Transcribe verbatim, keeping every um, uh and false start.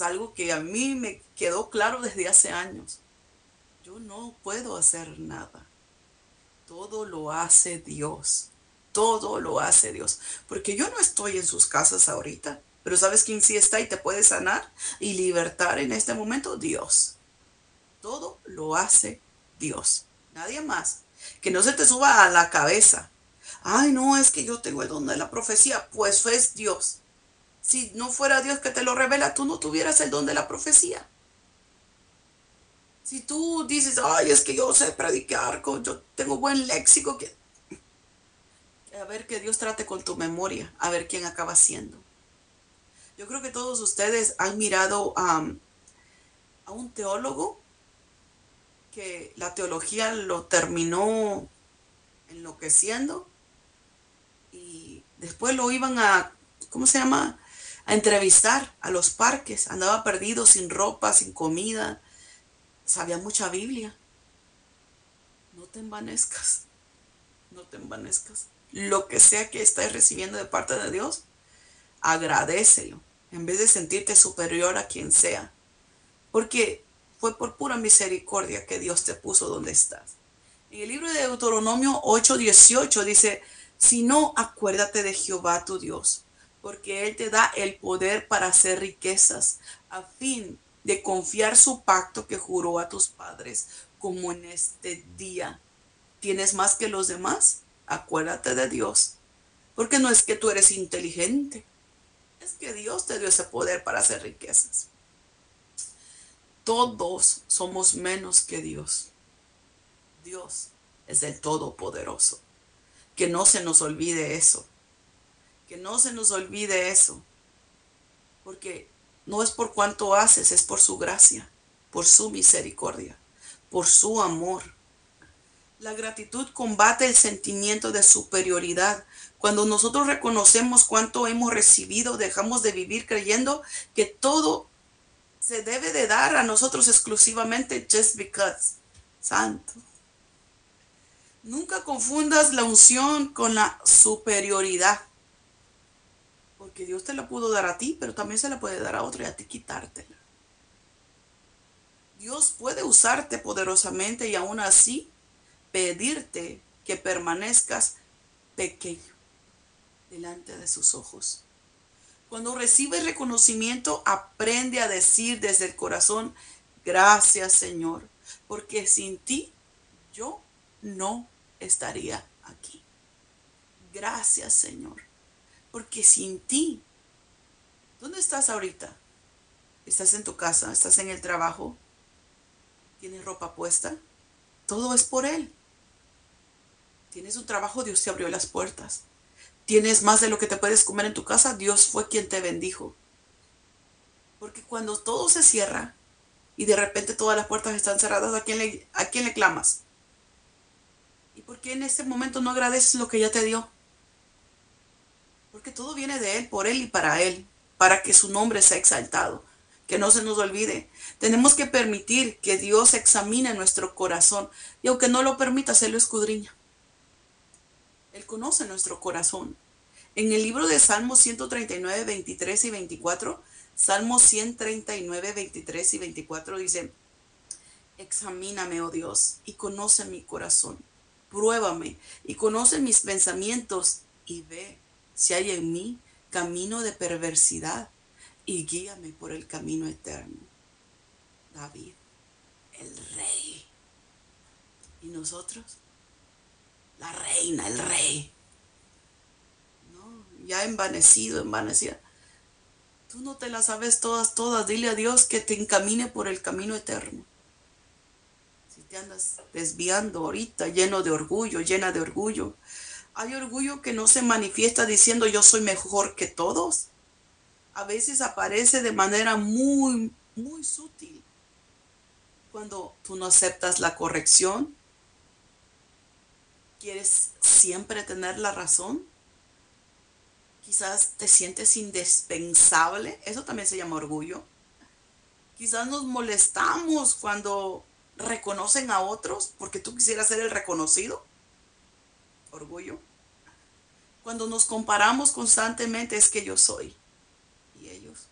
Es algo que a mí me quedó claro desde hace años. Yo no puedo hacer nada. Todo lo hace Dios. Todo lo hace Dios. Porque yo no estoy en sus casas ahorita. Pero ¿sabes quién sí está y te puede sanar y libertar en este momento? Dios. Todo lo hace Dios. Nadie más. Que no se te suba a la cabeza. Ay, no, es que yo tengo el don de la profecía. Pues es Dios. Si no fuera Dios que te lo revela, tú no tuvieras el don de la profecía. Si tú dices, ay, es que yo sé predicar, yo tengo buen léxico, que a ver que Dios trate con tu memoria, a ver quién acaba siendo. Yo creo que todos ustedes han mirado um, a un teólogo que la teología lo terminó enloqueciendo y después lo iban a, ¿cómo se llama? A entrevistar a los parques. Andaba perdido, sin ropa, sin comida. Sabía mucha Biblia. No te envanezcas. No te envanezcas. Lo que sea que estés recibiendo de parte de Dios, agradécelo. En vez de sentirte superior a quien sea. Porque fue por pura misericordia que Dios te puso donde estás. En el libro de Deuteronomio ocho dieciocho dice, si no, acuérdate de Jehová tu Dios, porque Él te da el poder para hacer riquezas, a fin de confiar su pacto que juró a tus padres, como en este día. ¿Tienes más que los demás? Acuérdate de Dios, porque no es que tú eres inteligente, es que Dios te dio ese poder para hacer riquezas. Todos somos menos que Dios. Dios es el Todopoderoso. Que no se nos olvide eso. Que no se nos olvide eso. Porque no es por cuanto haces, es por su gracia, por su misericordia, por su amor. La gratitud combate el sentimiento de superioridad. Cuando nosotros reconocemos cuánto hemos recibido, dejamos de vivir creyendo que todo se debe de dar a nosotros exclusivamente just because. Santo. Nunca confundas la unción con la superioridad. Porque Dios te la pudo dar a ti, pero también se la puede dar a otro y a ti quitártela. Dios puede usarte poderosamente y aún así pedirte que permanezcas pequeño delante de sus ojos. Cuando recibes reconocimiento, aprende a decir desde el corazón, gracias Señor, porque sin ti yo no estaría aquí. Gracias Señor, porque sin ti, ¿dónde estás ahorita? ¿Estás en tu casa? ¿Estás en el trabajo? ¿Tienes ropa puesta? Todo es por Él. Tienes un trabajo, Dios te abrió las puertas. Tienes más de lo que te puedes comer en tu casa, Dios fue quien te bendijo. Porque cuando todo se cierra y de repente todas las puertas están cerradas, ¿a quién le, a quién le clamas? ¿Y por qué en este momento no agradeces lo que ya te dio? Porque todo viene de Él, por Él y para Él, para que su nombre sea exaltado. Que no se nos olvide. Tenemos que permitir que Dios examine nuestro corazón. Y aunque no lo permita, se lo escudriña. Él conoce nuestro corazón. En el libro de Salmos ciento treinta y nueve, veintitrés y veinticuatro, Salmos ciento treinta y nueve, veintitrés y veinticuatro dice, examíname, oh Dios, y conoce mi corazón. Pruébame y conoce mis pensamientos y ve si hay en mí camino de perversidad y guíame por el camino eterno. David, el rey. ¿Y nosotros? La reina, el rey. No, ya envanecido, envanecida. Tú no te las sabes todas, todas. Dile a Dios que te encamine por el camino eterno. Si te andas desviando ahorita, lleno de orgullo, llena de orgullo. Hay orgullo que no se manifiesta diciendo yo soy mejor que todos. A veces aparece de manera muy, muy sutil. Cuando tú no aceptas la corrección, quieres siempre tener la razón. Quizás te sientes indispensable. Eso también se llama orgullo. Quizás nos molestamos cuando reconocen a otros porque tú quisieras ser el reconocido. Orgullo. Cuando nos comparamos constantemente es que yo soy y ellos.